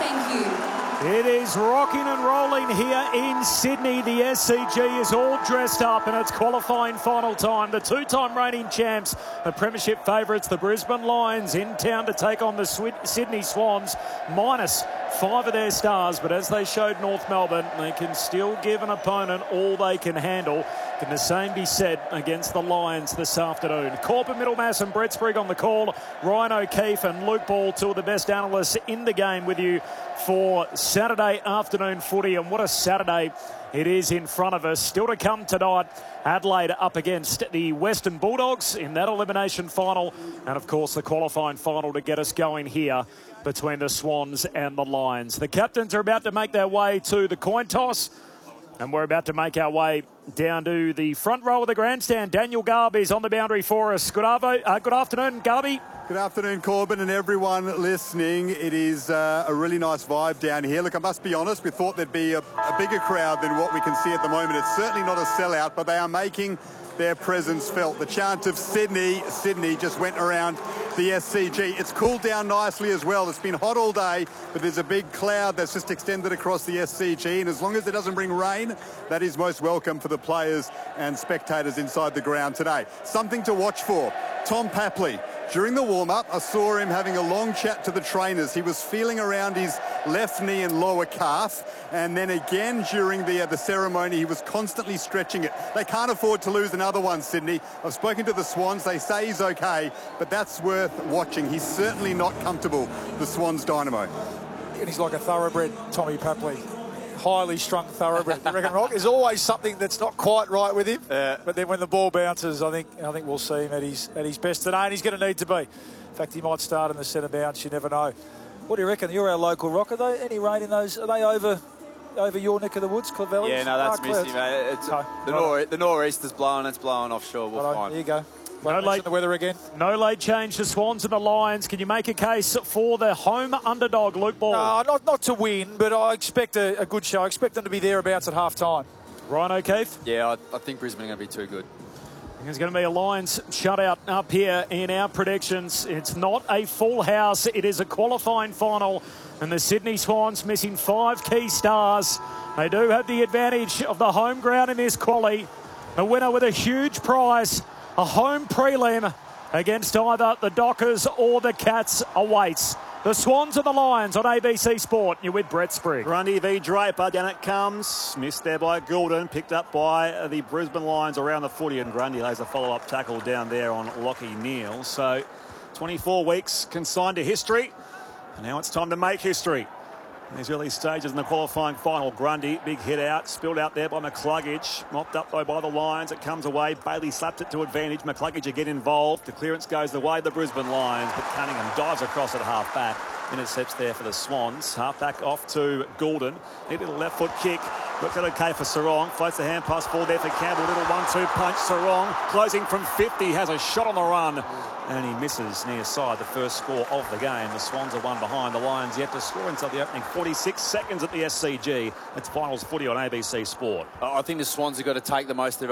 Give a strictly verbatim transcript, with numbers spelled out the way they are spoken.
Thank you. It is rocking and rolling here in Sydney. The S C G is all dressed up and it's qualifying final time. The two-time reigning champs, the premiership favourites, the Brisbane Lions, in town to take on the Sydney Swans, minus five of their stars. But as they showed North Melbourne, they can still give an opponent all they can handle. Can the same be said against the Lions this afternoon? Corbin Middlemass and Brett Sprigg on the call. Ryan O'Keefe and Luke Ball, two of the best analysts in the game, with you for Saturday afternoon footy. And what a Saturday it is in front of us. Still to come tonight, Adelaide up against the Western Bulldogs in that elimination final. And of course the qualifying final to get us going here between the Swans and the Lions. The captains are about to make their way to the coin toss. And we're about to make our way down to the front row of the grandstand. Daniel Garby is on the boundary for us. Good, arvo, uh, good afternoon, Garby. Good afternoon, Corbin, and everyone listening. It is uh, a really nice vibe down here. Look, I must be honest, we thought there'd be a, a bigger crowd than what we can see at the moment. It's certainly not a sellout, but they are making their presence felt. The chant of Sydney, Sydney just went around the S C G. It's cooled down nicely as well. It's been hot all day, but there's a big cloud that's just extended across the S C G, and as long as it doesn't bring rain, that is most welcome for the players and spectators inside the ground today. Something to watch for. Tom Papley. During the warm-up, I saw him having a long chat to the trainers. He was feeling around his left knee and lower calf, and then again during the, uh, the ceremony, he was constantly stretching it. They can't afford to lose another one, Sydney. I've spoken to the Swans. They say he's okay, but that's worth watching. He's certainly not comfortable, the Swans dynamo. And he's like a thoroughbred, Tommy Papley. Highly strung thoroughbred. You reckon, Rock? There's always something that's not quite right with him. Yeah. But then when the ball bounces, I think I think we'll see him at his at his best today, and he's going to need to be. In fact, he might start in the centre bounce. You never know. What do you reckon? You're our local Rock. Are they any rain in those? Are they over over your neck of the woods, Clovelly? Yeah, no, that's oh, misty, mate. It's, no, the, nor the nor'easter's blowing. It's blowing offshore. We'll right, find. there you go. No late, the weather again. No late change to Swans and the Lions. Can you make a case for the home underdog, Luke Ball? No, not, not to win, but I expect a, a good show. I expect them to be thereabouts at half-time. Ryan O'Keefe? Yeah, I, I think Brisbane are going to be too good. There's going to be a Lions shutout up here in our predictions. It's not a full house. It is a qualifying final. And the Sydney Swans missing five key stars. They do have the advantage of the home ground in this quali. A winner with a huge prize. A home prelim against either the Dockers or the Cats awaits. The Swans and the Lions on A B C Sport. You're with Brett Sprigg. Grundy v Draper, down it comes. Missed there by Goulden, picked up by the Brisbane Lions around the footy, and Grundy lays a follow-up tackle down there on Lockie Neal. So twenty-four weeks consigned to history, and now it's time to make history. In these early stages in the qualifying final, Grundy, big hit out, spilled out there by McCluggage. Mopped up, though, by the Lions. It comes away. Bailey slaps it to advantage. McCluggage again involved. The clearance goes the way of the Brisbane Lions, but Cunningham dives across at half-back. Intercepts there for the Swans. Half-back off to Goulden. Neat little left-foot kick. Worked out okay for Sarong. Floats the hand pass forward there for Campbell. Little one-two punch. Sarong closing from fifty. Has a shot on the run. And he misses near side, the first score of the game. The Swans are one behind. The Lions yet to score until the opening forty-six seconds at the S C G. It's finals footy on A B C Sport. I think the Swans have got to take the most of